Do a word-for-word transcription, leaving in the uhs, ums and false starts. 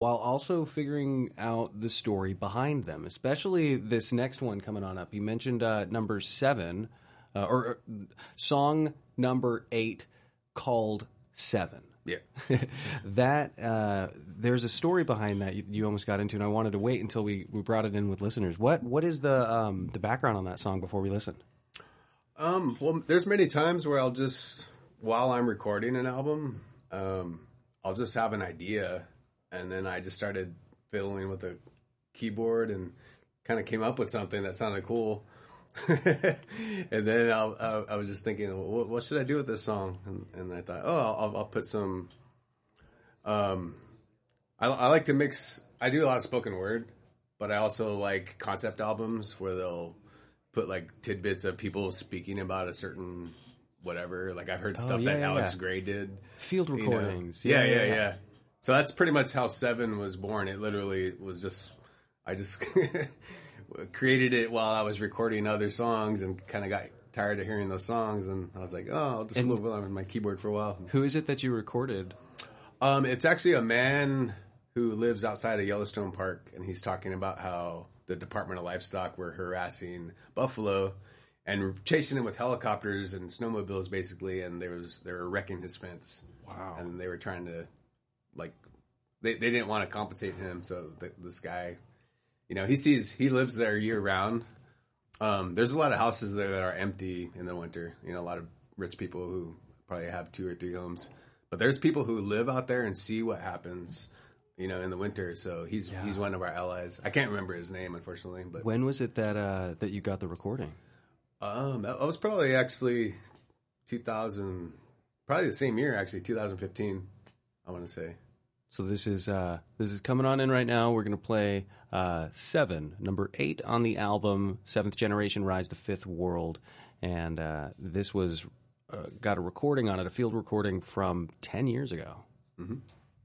while also figuring out the story behind them, especially this next one coming on up. You mentioned uh, number seven, uh, or, or song number eight, called Seven. Yeah. that uh, there's a story behind that you, you almost got into, and I wanted to wait until we, we brought it in with listeners. What what is the um, the background on that song before we listen? Um, well, there's many times where I'll just, while I'm recording an album, um, I'll just have an idea, and then I just started fiddling with the keyboard and kind of came up with something that sounded cool. And then I'll, I, I was just thinking, well, what, what should I do with this song? And, and I thought, oh, I'll, I'll put some. Um, I, I like to mix. I do a lot of spoken word, but I also like concept albums where they'll put like tidbits of people speaking about a certain whatever. Like I've heard Oh, stuff yeah, that yeah, Alex yeah. Gray did, Field you know? recordings. Yeah, yeah, yeah, So that's pretty much how Seven was born. It literally was just, I just created it while I was recording other songs and kind of got tired of hearing those songs. And I was like, oh, I'll just And- live on my keyboard for a while. Who is it that you recorded? Um, it's actually a man who lives outside of Yellowstone Park, and he's talking about how the Department of Livestock were harassing buffalo and chasing him with helicopters and snowmobiles, basically, and there was they were wrecking his fence. Wow. And they were trying to, like, they they didn't want to compensate him, so the, this guy, you know, he sees he lives there year round. Um, there's a lot of houses there that are empty in the winter. You know, a lot of rich people who probably have two or three homes. But there's people who live out there and see what happens, you know, in the winter. So he's Yeah. he's one of our allies. I can't remember his name, unfortunately. But When was it that uh, that you got the recording? um, that was probably actually two thousand, probably the same year, actually, two thousand fifteen, I want to say. So this is uh, this is coming on in right now. We're going to play uh, Seven, number eight on the album, Seventh Generation Rise the Fifth World. And uh, this was uh, got a recording on it, a field recording from ten years ago. Mm-hmm.